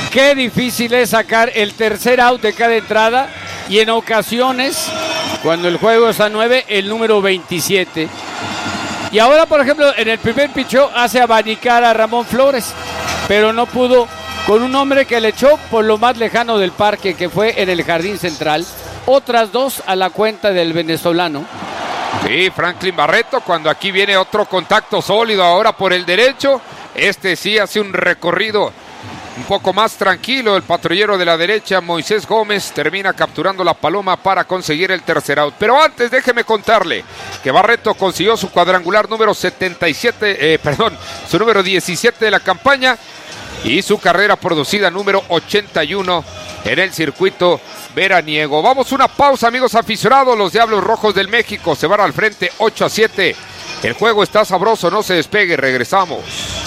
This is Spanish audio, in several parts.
Qué difícil es sacar el tercer out de cada entrada y en ocasiones, cuando el juego es a 9, el número 27. Y ahora, por ejemplo, en el primer picheo hace abanicar a Ramón Flores, pero no pudo con un hombre que le echó por lo más lejano del parque, que fue en el jardín central. Otras dos a la cuenta del venezolano. Sí, Franklin Barreto, cuando aquí viene otro contacto sólido ahora por el derecho. Este sí hace un recorrido un poco más tranquilo. El patrullero de la derecha, Moisés Gómez, termina capturando la paloma para conseguir el tercer out. Pero antes déjeme contarle que Barreto consiguió su cuadrangular número 17, su número 17 de la campaña y su carrera producida número 81 en el circuito veraniego. Vamos a una pausa, amigos aficionados. Los Diablos Rojos del México se van al frente 8-7. El juego está sabroso, no se despegue, regresamos.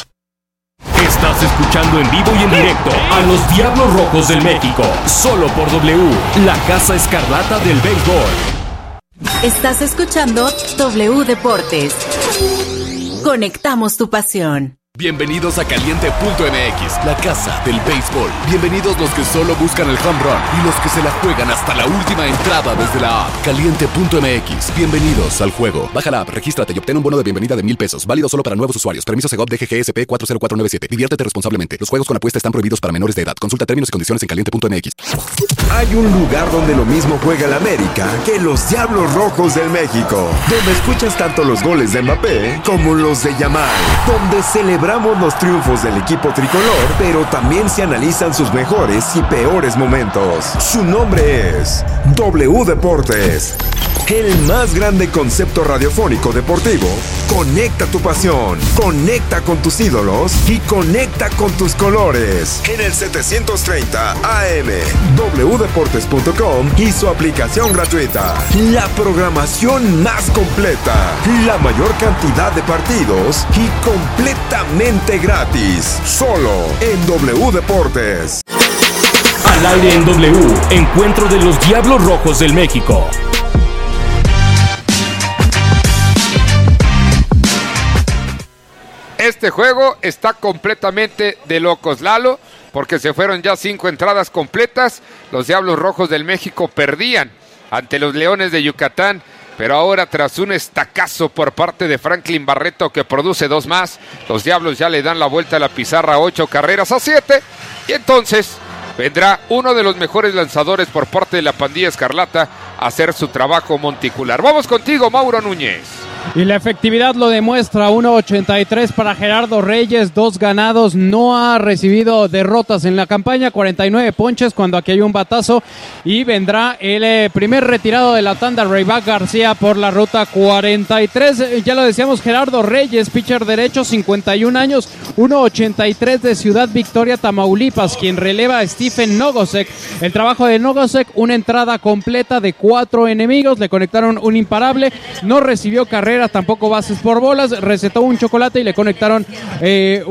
Estás escuchando en vivo y en directo a los Diablos Rojos del México, solo por W, la Casa Escarlata del béisbol. Estás escuchando W Deportes. Conectamos tu pasión. Bienvenidos a Caliente.mx, la casa del béisbol. Bienvenidos los que solo buscan el home run y los que se la juegan hasta la última entrada desde la app. Caliente.mx, bienvenidos al juego. Baja la app, regístrate y obtén un bono de bienvenida de $1,000. Válido solo para nuevos usuarios. Permiso Segov DGGSP 40497. Diviértete responsablemente. Los juegos con apuesta están prohibidos para menores de edad. Consulta términos y condiciones en Caliente.mx. Hay un lugar donde lo mismo juega el América que los Diablos Rojos del México. Donde escuchas tanto los goles de Mbappé como los de Yamal. Donde celebramos los triunfos del equipo tricolor, pero también se analizan sus mejores y peores momentos. Su nombre es W Deportes. El más grande concepto radiofónico deportivo. Conecta tu pasión, conecta con tus ídolos y conecta con tus colores. En el 730 AM, wdeportes.com y su aplicación gratuita. La programación más completa, la mayor cantidad de partidos y completamente gratis. Solo en W Deportes. Al aire en W, encuentro de los Diablos Rojos del México. Este juego está completamente de locos, Lalo, porque se fueron ya 5 entradas completas. Los Diablos Rojos del México perdían ante los Leones de Yucatán, pero ahora tras un estacazo por parte de Franklin Barreto que produce 2 más, los Diablos ya le dan la vuelta a la pizarra, 8-7, y entonces vendrá uno de los mejores lanzadores por parte de la pandilla escarlata a hacer su trabajo monticular. Vamos contigo, Mauro Núñez. Y la efectividad lo demuestra, 1.83 para Gerardo Reyes, 2 ganados, no ha recibido derrotas en la campaña, 49 ponches cuando aquí hay un batazo, y vendrá el primer retirado de la tanda, Rayback García, por la ruta 43. Ya lo decíamos, Gerardo Reyes, pitcher derecho, 51 años, 1.83 de Ciudad Victoria, Tamaulipas, quien releva a Stephen Nogosek. El trabajo de Nogosek, una entrada completa de 4 enemigos, le conectaron un imparable, no recibió carrera, tampoco bases por bolas, recetó un chocolate y le conectaron le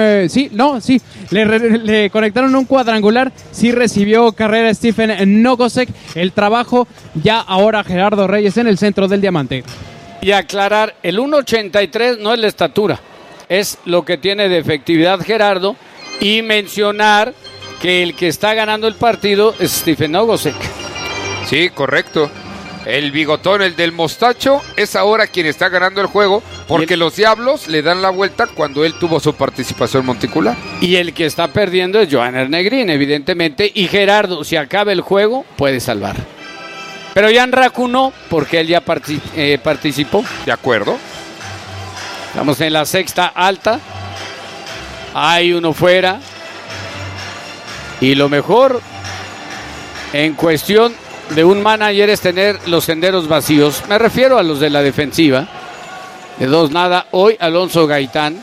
conectaron un cuadrangular, sí recibió carrera Stephen Nogosek. El trabajo ya ahora Gerardo Reyes en el centro del diamante. Y aclarar, el 1.83 no es la estatura, es lo que tiene de efectividad Gerardo, y mencionar que el que está ganando el partido es Stephen Nogosek. Sí, correcto. El bigotón, el del mostacho, es ahora quien está ganando el juego, porque los Diablos le dan la vuelta cuando él tuvo su participación monticular. Y el que está perdiendo es Johanner Negrín, evidentemente, y Gerardo, si acaba el juego, puede salvar. Pero Jan Raku no, porque él ya participó. De acuerdo. Estamos en la sexta alta. Hay uno fuera. Y lo mejor en cuestión de un manager es tener los senderos vacíos. Me refiero a los de la defensiva. De 2-0 hoy Alonso Gaitán.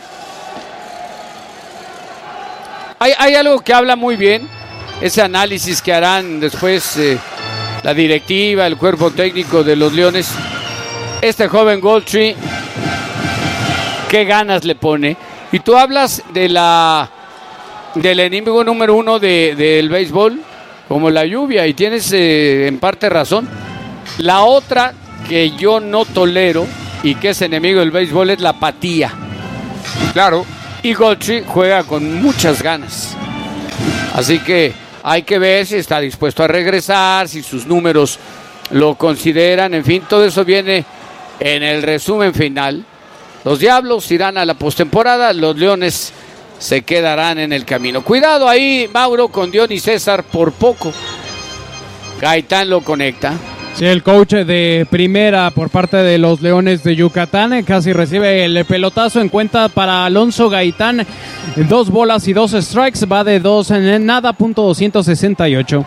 Hay algo que habla muy bien, ese análisis que harán después la directiva, el cuerpo técnico de los Leones. Este joven Goltry, qué ganas le pone. Y tú hablas del enemigo número 1 del béisbol, como la lluvia, y tienes en parte razón. La otra que yo no tolero y que es enemigo del béisbol es la apatía. Claro. Y Goltry juega con muchas ganas. Así que hay que ver si está dispuesto a regresar, si sus números lo consideran. En fin, todo eso viene en el resumen final. Los Diablos irán a la postemporada, los Leones se quedarán en el camino. Cuidado ahí, Mauro, con Diony César por poco. Gaitán lo conecta. Sí, el coach de primera por parte de los Leones de Yucatán casi recibe el pelotazo en cuenta para Alonso Gaitán. 2 bolas y 2 strikes, va de 2 en nada, .268.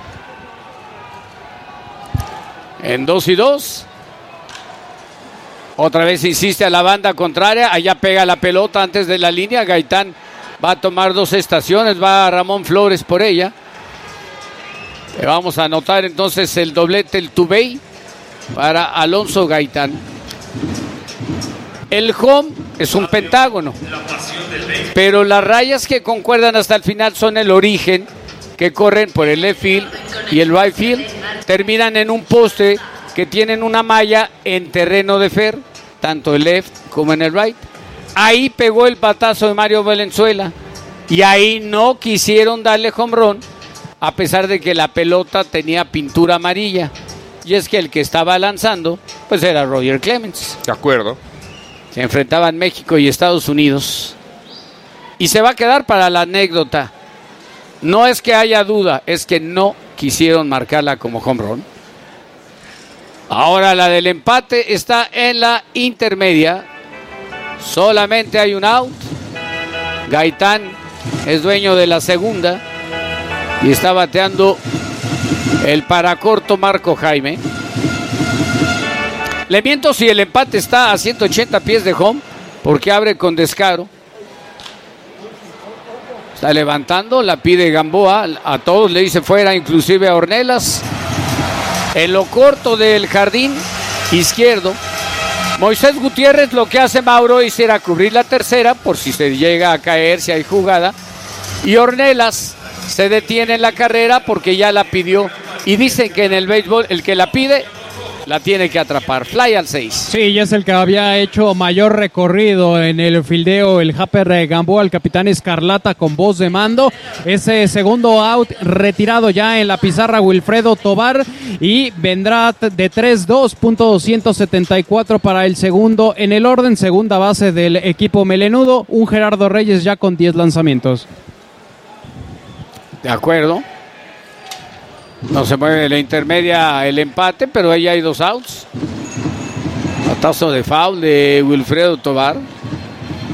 En 2-2. Otra vez insiste a la banda contraria. Allá pega la pelota antes de la línea. Gaitán va a tomar 2 estaciones. Va Ramón Flores por ella. Le vamos a anotar entonces el doblete, el tubey para Alonso Gaitán. El home es un pentágono, pero las rayas que concuerdan hasta el final son el origen, que corren por el left field y el right field. Terminan en un poste que tienen una malla en terreno de fair, tanto el left como en el right. Ahí pegó el batazo de Mario Valenzuela y ahí no quisieron darle home run, a pesar de que la pelota tenía pintura amarilla. Y es que el que estaba lanzando, pues era Roger Clemens. De acuerdo. Se enfrentaban México y Estados Unidos. Y se va a quedar para la anécdota. No es que haya duda, es que no quisieron marcarla como home run. Ahora la del empate está en la intermedia. Solamente hay un out. Gaitán es dueño de la segunda y está bateando el paracorto Marco Jaime. Le miento si el empate está a 180 pies de home, porque abre con descaro. Está levantando, la pide Gamboa, a todos le dice fuera, inclusive a Ornelas. En lo corto del jardín izquierdo, Moisés Gutiérrez lo que hace, Mauro, es ir a cubrir la tercera por si se llega a caer, si hay jugada. Y Ornelas se detiene en la carrera porque ya la pidió. Y dicen que en el béisbol el que la pide la tiene que atrapar. Fly al 6. Sí, ya es el que había hecho mayor recorrido en el fildeo, el Japper Gamboa, el capitán Escarlata con voz de mando. Ese segundo out retirado ya en la pizarra Wilfredo Tovar, y vendrá de 3-2, .274 para el segundo en el orden, segunda base del equipo melenudo, un Gerardo Reyes ya con 10 lanzamientos. De acuerdo. No se mueve la intermedia el empate, pero ahí hay 2 outs. Batazo de foul de Wilfredo Tovar.